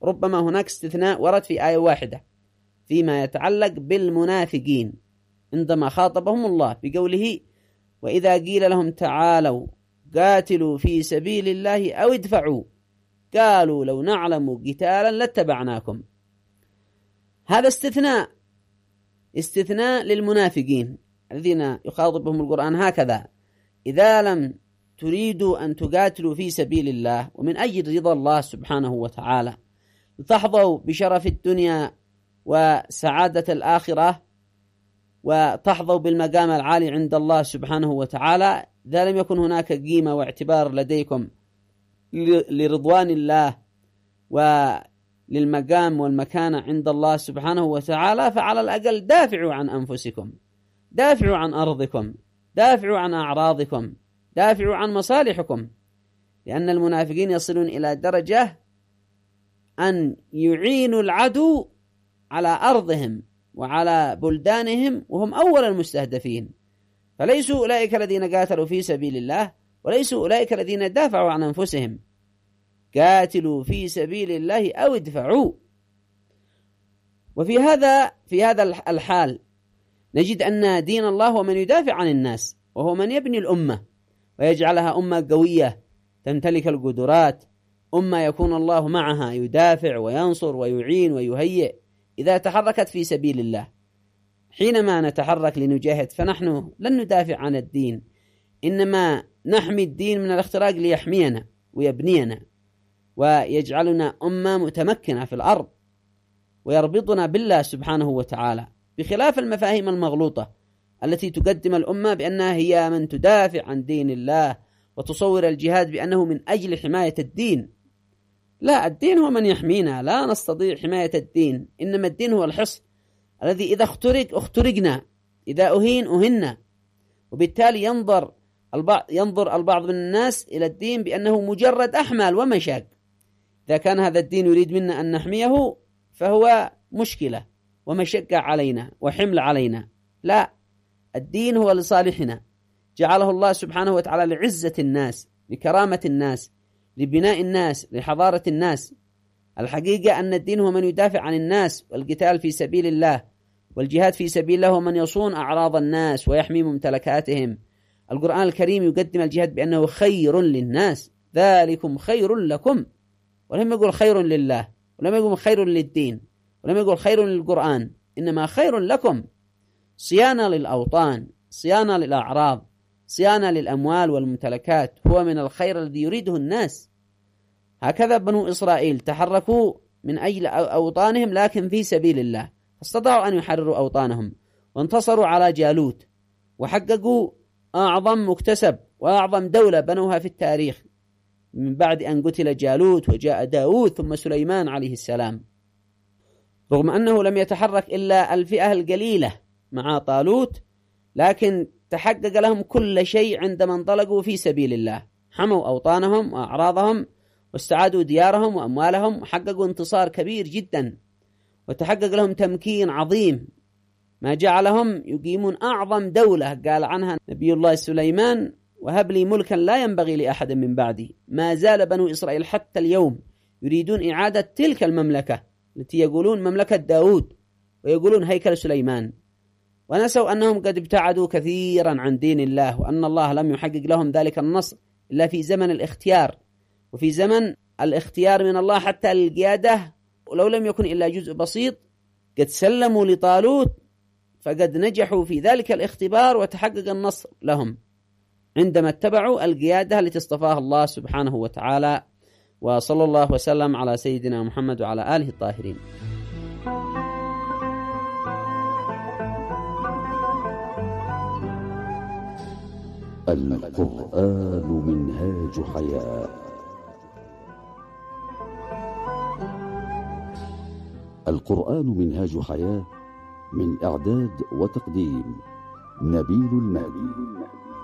ربما هناك استثناء ورد في آية واحدة فيما يتعلق بالمنافقين عندما خاطبهم الله بقوله وإذا قيل لهم تعالوا قاتلوا في سبيل الله أو ادفعوا قالوا لو نعلم قتالا لاتبعناكم. هذا استثناء للمنافقين الذين يخاطبهم القرآن هكذا: إذا لم تريدوا أن تقاتلوا في سبيل الله ومن أجل رضا الله سبحانه وتعالى لتحظوا بشرف الدنيا وسعادة الآخرة وتحظوا بالمقام العالي عند الله سبحانه وتعالى، إذا لم يكن هناك قيمة واعتبار لديكم لرضوان الله وللمقام والمكانة عند الله سبحانه وتعالى، فعلى الأقل دافعوا عن أنفسكم، دافعوا عن أرضكم، دافعوا عن أعراضكم، دافعوا عن مصالحكم. لأن المنافقين يصلون إلى درجة أن يعينوا العدو على أرضهم وعلى بلدانهم وهم أول المستهدفين، فليسوا أولئك الذين قاتلوا في سبيل الله وليسوا أولئك الذين دافعوا عن أنفسهم. قاتلوا في سبيل الله أو ادفعوا. وفي هذا الحال نجد أن دين الله هو من يدافع عن الناس، وهو من يبني الأمة ويجعلها أمة قوية تمتلك القدرات، أمة يكون الله معها يدافع وينصر ويعين ويهيئ إذا تحركت في سبيل الله. حينما نتحرك لنجاهد فنحن لن ندافع عن الدين، إنما نحمي الدين من الاختراق ليحمينا ويبنينا ويجعلنا أمة متمكنة في الأرض ويربطنا بالله سبحانه وتعالى، بخلاف المفاهيم المغلوطة التي تقدم الأمة بأنها هي من تدافع عن دين الله وتصور الجهاد بأنه من أجل حماية الدين. لا، الدين هو من يحمينا، لا نستطيع حماية الدين، إنما الدين هو الحصن الذي إذا اخترقنا، إذا أهين أهنا. وبالتالي ينظر البعض من الناس إلى الدين بأنه مجرد أحمال ومشاق. إذا كان هذا الدين يريد منا أن نحميه فهو مشكلة ومشقة علينا وحمل علينا. لا، الدين هو لصالحنا، جعله الله سبحانه وتعالى لعزة الناس، لكرامة الناس، لبناء الناس، لحضارة الناس. الحقيقة أن الدين هو من يدافع عن الناس، والقتال في سبيل الله والجهاد في سبيل الله هو من يصون أعراض الناس ويحمي ممتلكاتهم. القرآن الكريم يقدم الجهاد بأنه خير للناس، ذلكم خير لكم، ولم يقول خير لله، ولم يقول خير للدين، ولم يقول خير للقرآن، إنما خير لكم. صيانة للأوطان، صيانة للأعراض، صيانة للأموال والممتلكات هو من الخير الذي يريده الناس. هكذا بنو إسرائيل تحركوا من أجل أوطانهم لكن في سبيل الله، استطاعوا أن يحرروا أوطانهم وانتصروا على جالوت وحققوا أعظم مكتسب وأعظم دولة بنوها في التاريخ من بعد أن قتل جالوت وجاء داود ثم سليمان عليه السلام. رغم أنه لم يتحرك إلا الفئة القليلة مع طالوت، لكن تحقق لهم كل شيء عندما انطلقوا في سبيل الله، حموا أوطانهم وأعراضهم واستعادوا ديارهم وأموالهم وحققوا انتصار كبير جدا، وتحقق لهم تمكين عظيم ما جعلهم يقيمون أعظم دولة قال عنها نبي الله سليمان وهب لي ملكا لا ينبغي لأحد من بعدي. ما زال بنو إسرائيل حتى اليوم يريدون إعادة تلك المملكة التي يقولون مملكة داود ويقولون هيكل سليمان، ونسوا أنهم قد ابتعدوا كثيرا عن دين الله، وأن الله لم يحقق لهم ذلك النصر إلا في زمن الاختيار، وفي زمن الاختيار من الله حتى القيادة ولو لم يكن إلا جزء بسيط قد سلموا لطالوت، فقد نجحوا في ذلك الاختبار وتحقق النصر لهم عندما اتبعوا القيادة التي اصطفاها الله سبحانه وتعالى. وصلى الله وسلم على سيدنا محمد وعلى آله الطاهرين. القرآن منهاج حياة. القرآن منهاج حياة، من إعداد وتقديم نبيل المهدي.